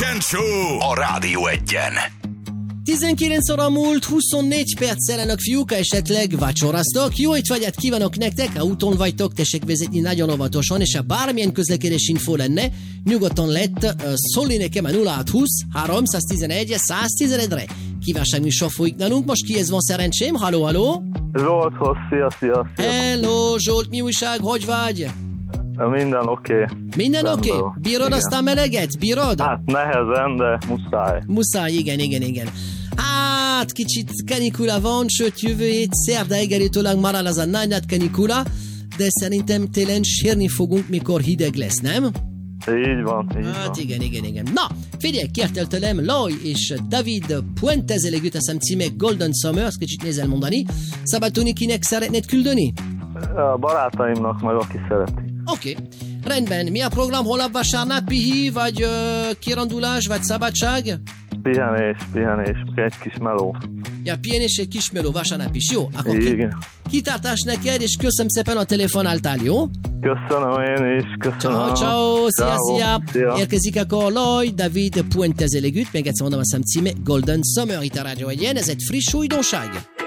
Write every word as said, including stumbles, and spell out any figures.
Weekend Show a Rádió Egyen. tizenkilenc óra múlt, huszonnégy perccel, fiúk, esetleg vacsoraztok. Jó étvágyat kívánok nektek, ha úton vagytok, tessék vezetni nagyon óvatosan, és ha bármilyen közlekedés info lenne, nyugodtan lehet uh, szólni nekem a nulla hatszázhúsz háromszáztizenegy száztizenegyre. Kívánságműsor folyik nálunk, most kihez van szerencsém? Halló, halló! Zsolthoz, szia, szia, szia! Hello, Zsolt, mi újság, hogy vagy? Minden oké. Okay. Minden oké? Okay? Bírod igen. Azt a meleget? Bírod? Hát nehezen, de muszáj. Muszáj, igen, igen, igen. Hát, kicsit kanikula van, sőt jövő hét szerdáig előtőleg marad az a nagy kanikula, de szerintem télen sírni fogunk, mikor hideg lesz, nem? Így van, így hát van. igen, igen, igen. Na, figyelj, kértél tőlem Loy és David Puente Zelegüt, azt hiszem címe Golden Summer, azt kicsit nézel mondani. Szabadoni, kinek szeretnéd küldeni? A barátaimnak meg, aki szereti. Oké, okay. Rendben. Mi a program? Holnap vasárnap, pihi, vagy uh, kirandulás, vagy szabadság? Pihenés, pihenés, egy kis meló. Ja, pihenés, egy kis meló, vasárnap is, jó? Akkor igen. Kitartás neked, és köszönöm szépen a telefonáltál, jó? Köszönöm én is, köszönöm. Ciao, ciao, szia, szia. szia. Érkezik akkor Loy, David Puente Zelegüt, még egyszer mondom, azt hiszem címe Golden Summer itt a Rádió Egyen, ez egy friss újdonság.